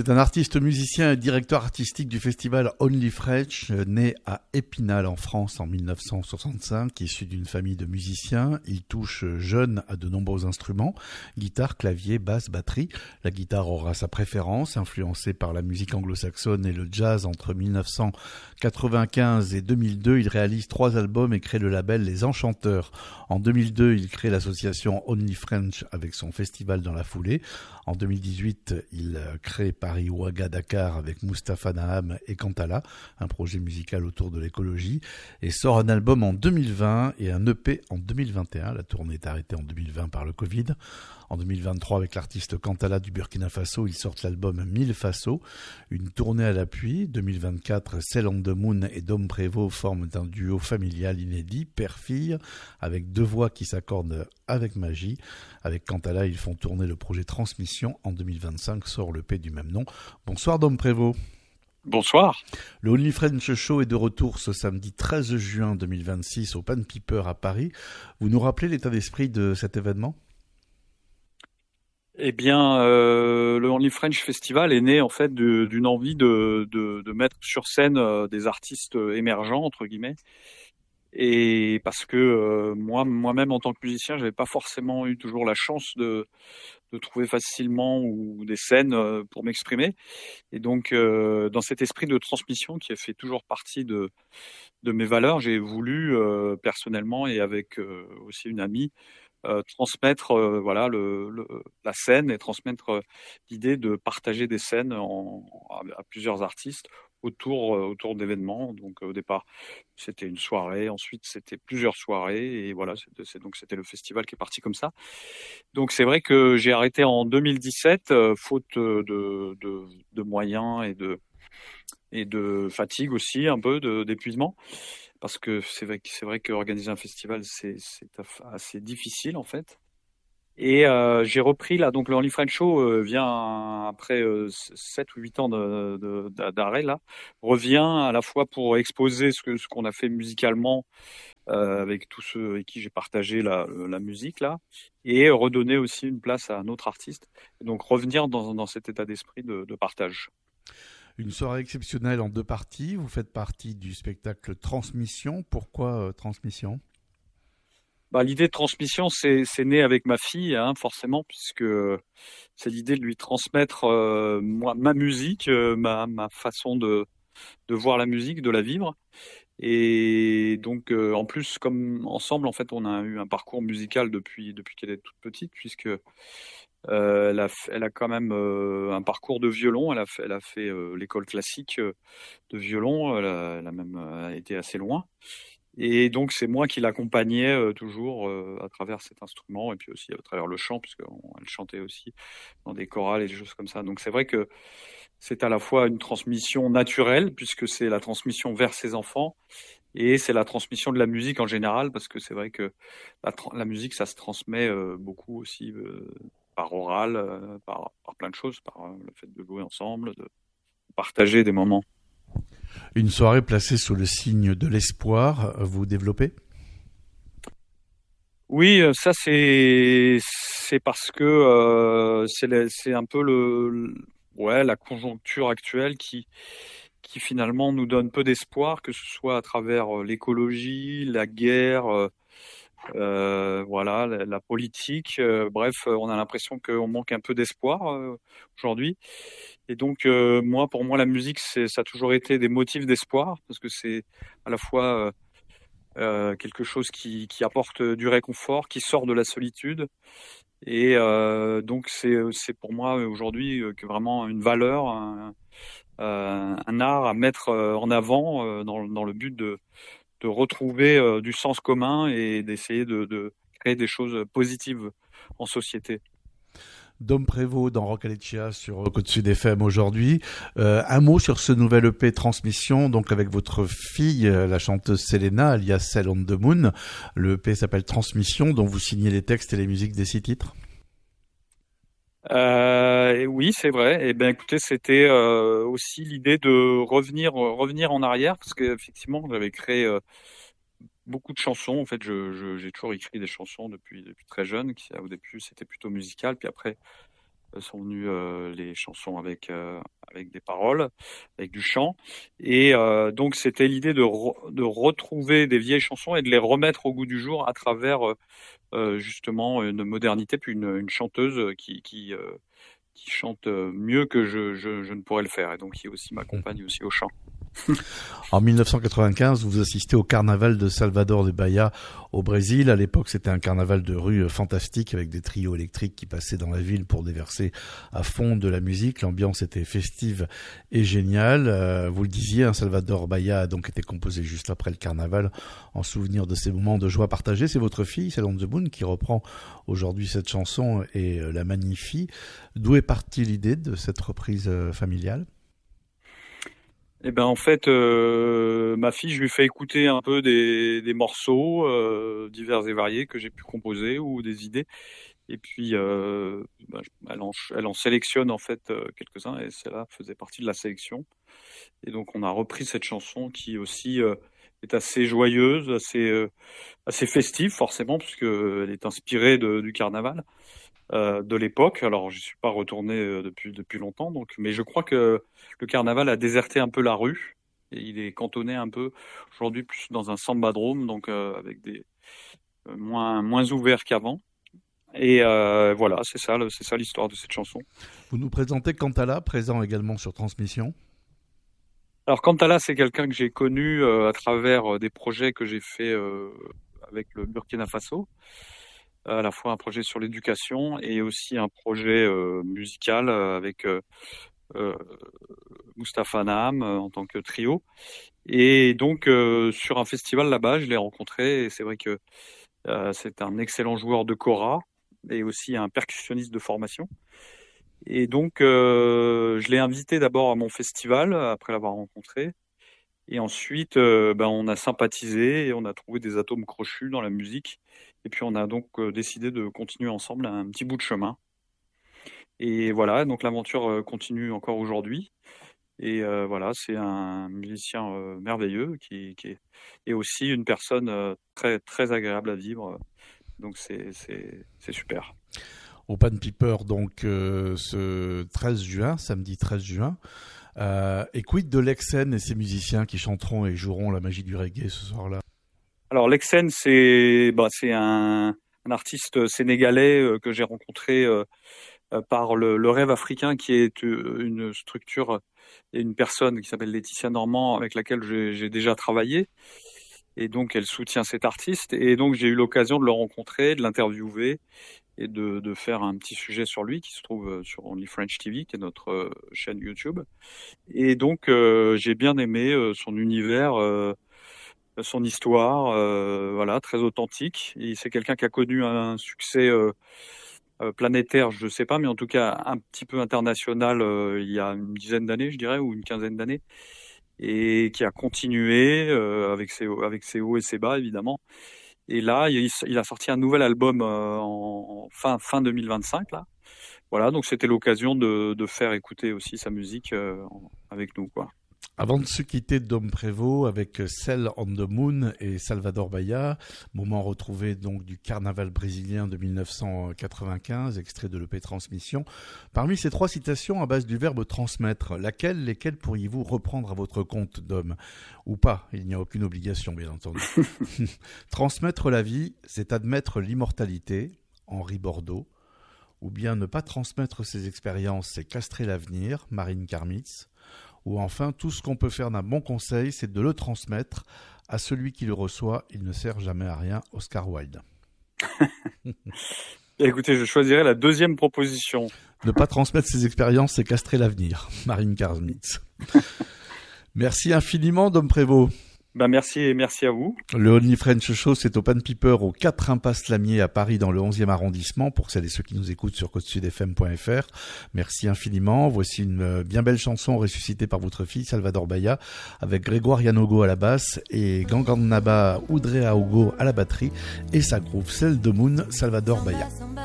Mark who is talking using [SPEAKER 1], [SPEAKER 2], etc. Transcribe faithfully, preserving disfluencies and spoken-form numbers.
[SPEAKER 1] C'est un artiste musicien et directeur artistique du festival Only French, né à Épinal en France en mille neuf cent soixante-cinq, issu d'une famille de musiciens. Il touche jeune à de nombreux instruments, guitare, clavier, basse, batterie. La guitare aura sa préférence, influencée par la musique anglo-saxonne et le jazz entre mille neuf cent quatre-vingt-quinze et deux mille deux. Il réalise trois albums et crée le label Les Enchanteurs. En deux mille deux, il crée l'association Only French avec son festival dans la foulée. En deux mille dix-huit, il crée Paris Ouaga Dakar avec Mustapha Naham et Kantala, un projet musical autour de l'écologie, et sort un album en deux mille vingt et un E P en deux mille vingt et un. La tournée est arrêtée en deux mille vingt par le Covid. En deux mille vingt-trois, avec l'artiste Kantala du Burkina Faso, ils sortent l'album Mille Faso, une tournée à l'appui. deux mille vingt-quatre, Cell on the Moon et Dom Prévost forment un duo familial inédit, père-fille, avec deux voix qui s'accordent avec magie. Avec Kantala, ils font tourner le projet Transmission. En deux mille vingt-cinq sort le P du même nom. Bonsoir Dom Prévost.
[SPEAKER 2] Bonsoir.
[SPEAKER 1] Le Only French Show est de retour ce samedi treize juin deux mille vingt-six au Pan Piper à Paris. Vous nous rappelez l'état d'esprit de cet événement ?
[SPEAKER 2] Eh bien, euh, le Only French Festival est né en fait de, d'une envie de, de, de mettre sur scène euh, des artistes émergents entre guillemets, et parce que euh, moi, moi-même en tant que musicien, j'avais pas forcément eu toujours la chance de, de trouver facilement ou des scènes euh, pour m'exprimer, et donc euh, dans cet esprit de transmission qui a fait toujours partie de de mes valeurs, j'ai voulu euh, personnellement et avec euh, aussi une amie. Euh, transmettre euh, voilà le, le, la scène et transmettre euh, l'idée de partager des scènes en, à, à plusieurs artistes autour euh, autour d'événements. Donc euh, au départ c'était une soirée, ensuite c'était plusieurs soirées, et voilà c'est, c'est donc c'était le festival qui est parti comme ça. Donc c'est vrai que j'ai arrêté en deux mille dix-sept euh, faute de, de de moyens et de et de fatigue aussi, un peu de d'épuisement. Parce que c'est vrai que c'est vrai qu'organiser un festival, c'est, c'est assez difficile en fait. Et euh, j'ai repris là, donc le Only French Show euh, vient après euh, sept ou huit ans de, de, d'arrêt là, revient à la fois pour exposer ce que ce qu'on a fait musicalement euh, avec tous ceux avec qui j'ai partagé la, la musique là, et redonner aussi une place à un autre artiste. Et donc revenir dans, dans cet état d'esprit de, de partage.
[SPEAKER 1] Une soirée exceptionnelle en deux parties. Vous faites partie du spectacle Transmission. Pourquoi euh, Transmission ?
[SPEAKER 2] Bah, l'idée de transmission, c'est, c'est né avec ma fille, hein, forcément, puisque c'est l'idée de lui transmettre euh, moi, ma musique, euh, ma, ma façon de, de voir la musique, de la vivre. Et donc, euh, en plus, comme ensemble, en fait, on a eu un parcours musical depuis depuis qu'elle est toute petite, puisque euh, elle a elle a quand même euh, un parcours de violon. Elle a fait, elle a fait euh, l'école classique de violon. Elle a, elle a même euh, été assez loin. Et donc c'est moi qui l'accompagnais euh, toujours euh, à travers cet instrument, et puis aussi à travers le chant, puisqu'elle chantait aussi dans des chorales et des choses comme ça. Donc c'est vrai que c'est à la fois une transmission naturelle, puisque c'est la transmission vers ses enfants, et c'est la transmission de la musique en général, parce que c'est vrai que la, la musique, ça se transmet euh, beaucoup aussi euh, par oral, euh, par, par plein de choses, par euh, le fait de jouer ensemble, de partager des moments.
[SPEAKER 1] Une soirée placée sous le signe de l'espoir, vous développez ?
[SPEAKER 2] Oui, ça c'est c'est parce que euh, c'est le, c'est un peu le, le ouais la conjoncture actuelle qui qui finalement nous donne peu d'espoir, que ce soit à travers l'écologie, la guerre, euh, euh, voilà, la, la politique. Euh, bref, on a l'impression qu'on manque un peu d'espoir euh, aujourd'hui. Et donc euh, moi, pour moi, la musique, c'est ça a toujours été des motifs d'espoir, parce que c'est à la fois euh, euh, quelque chose qui qui apporte du réconfort, qui sort de la solitude. Et euh, donc c'est c'est pour moi aujourd'hui que vraiment une valeur, un, euh, un art à mettre en avant euh, dans dans le but de de retrouver euh, du sens commun et d'essayer de de créer des choses positives en société.
[SPEAKER 1] Dom Prévost dans Rock Alecchia sur Côte Sud F M aujourd'hui. Euh, un mot sur ce nouvel E P Transmission, donc avec votre fille, la chanteuse Selena, alias Cell on the Moon. Le E P s'appelle Transmission, dont vous signez les textes et les musiques des six titres.
[SPEAKER 2] Euh, et oui, c'est vrai. Et ben, écoutez, c'était euh, aussi l'idée de revenir, revenir en arrière, parce qu'effectivement, j'avais créé euh, beaucoup de chansons. En fait, je, je, j'ai toujours écrit des chansons depuis, depuis très jeune. Qui, au début, c'était plutôt musical, puis après, sont venues euh, les chansons avec euh, avec des paroles, avec du chant. Et euh, donc c'était l'idée de re- de retrouver des vieilles chansons et de les remettre au goût du jour à travers euh, euh, justement une modernité, puis une, une chanteuse qui qui euh, qui chante mieux que je, je je ne pourrais le faire, et donc qui aussi m'accompagne aussi au chant.
[SPEAKER 1] En mille neuf cent quatre-vingt-quinze, vous assistez au carnaval de Salvador de Bahia au Brésil. À l'époque, c'était un carnaval de rue fantastique avec des trios électriques qui passaient dans la ville pour déverser à fond de la musique. L'ambiance était festive et géniale. Euh, vous le disiez, hein, Salvador Bahia a donc été composé juste après le carnaval en souvenir de ces moments de joie partagés. C'est votre fille, Sail on the Moon, qui reprend aujourd'hui cette chanson et euh, la magnifie. D'où est partie l'idée de cette reprise euh, familiale ?
[SPEAKER 2] Eh ben en fait, euh, ma fille, je lui fais écouter un peu des, des morceaux euh, divers et variés que j'ai pu composer ou des idées. Et puis, euh, ben, elle, en, elle en sélectionne en fait euh, quelques-uns, et celle-là faisait partie de la sélection. Et donc, on a repris cette chanson qui aussi euh, est assez joyeuse, assez euh, assez festive forcément, puisque elle est inspirée de, du carnaval euh, de l'époque. Alors, je suis pas retourné euh, depuis depuis longtemps, donc, mais je crois que le carnaval a déserté un peu la rue et il est cantonné un peu aujourd'hui plus dans un sambadrome, donc euh, avec des euh, moins moins ouverts qu'avant. Et euh, voilà, c'est ça, c'est ça l'histoire de cette chanson.
[SPEAKER 1] Vous nous présentez Kantala, présent également sur Transmission.
[SPEAKER 2] Alors Kantala, c'est quelqu'un que j'ai connu euh, à travers euh, des projets que j'ai fait euh, avec le Burkina Faso. À la fois un projet sur l'éducation et aussi un projet euh, musical euh, avec euh, euh, Mustapha Naam euh, en tant que trio. Et donc euh, sur un festival là-bas, je l'ai rencontré, et c'est vrai que euh, c'est un excellent joueur de kora et aussi un percussionniste de formation. Et donc euh, je l'ai invité d'abord à mon festival après l'avoir rencontré. Et ensuite, euh, ben, on a sympathisé et on a trouvé des atomes crochus dans la musique. Et puis, on a donc euh, décidé de continuer ensemble un petit bout de chemin. Et voilà, donc l'aventure euh, continue encore aujourd'hui. Et euh, voilà, c'est un musicien euh, merveilleux qui, qui est et aussi une personne euh, très très agréable à vivre. Donc, c'est c'est c'est super.
[SPEAKER 1] Au Pan Piper, donc euh, ce treize juin, samedi treize juin. Euh, et quid de Lexen et ses musiciens qui chanteront et joueront la magie du reggae ce soir-là?
[SPEAKER 2] Alors Lexen, c'est bah, c'est un, un artiste sénégalais euh, que j'ai rencontré euh, euh, par le, le Rêve africain, qui est euh, une structure et une personne qui s'appelle Laetitia Normand, avec laquelle j'ai, j'ai déjà travaillé. Et donc elle soutient cet artiste. Et donc j'ai eu l'occasion de le rencontrer, de l'interviewer et de, de faire un petit sujet sur lui qui se trouve sur Only French T V, qui est notre euh, chaîne YouTube. Et donc euh, j'ai bien aimé euh, son univers, euh, son histoire, euh, voilà, très authentique. Et c'est quelqu'un qui a connu un succès euh, euh, planétaire, je sais pas, mais en tout cas un petit peu international euh, il y a une dizaine d'années, je dirais, ou une quinzaine d'années, et qui a continué euh, avec ses avec ses hauts et ses bas évidemment. Et là, il, il a sorti un nouvel album euh, en fin fin deux mille vingt-cinq là. Voilà, donc c'était l'occasion de, de faire écouter aussi sa musique euh, avec nous, quoi.
[SPEAKER 1] Avant de se quitter, Dom Prévost avec Sail on the Moon et Salvador Bahia, moment retrouvé donc du carnaval brésilien de mille neuf cent quatre-vingt-quinze, extrait de l'E P Transmission. Parmi ces trois citations à base du verbe transmettre, laquelle, lesquelles pourriez-vous reprendre à votre compte, Dom? Ou pas, il n'y a aucune obligation, bien entendu. Transmettre la vie, c'est admettre l'immortalité, Henri Bordeaux. Ou bien ne pas transmettre ses expériences, c'est castrer l'avenir, Marine Karmitz. Ou enfin, tout ce qu'on peut faire d'un bon conseil, c'est de le transmettre à celui qui le reçoit. Il ne sert jamais à rien, Oscar Wilde.
[SPEAKER 2] Écoutez, je choisirais la deuxième proposition.
[SPEAKER 1] Ne pas transmettre ses expériences, c'est castrer l'avenir, Marine Karmitz. Merci infiniment, Dom Prévost.
[SPEAKER 2] Ben merci et merci à vous.
[SPEAKER 1] Le Only French Show, c'est au Pan Piper, au quatre impasse Lamier à Paris, dans le onzième arrondissement, pour celles et ceux qui nous écoutent sur côte sud f m point f r. Merci infiniment. Voici une bien belle chanson ressuscitée par votre fille, Salvador Bahia, avec Grégoire Yanogo à la basse et Gangan Naba Oudré Aogo à la batterie, et sa groupe Sail the Moon, Salvador Bahia.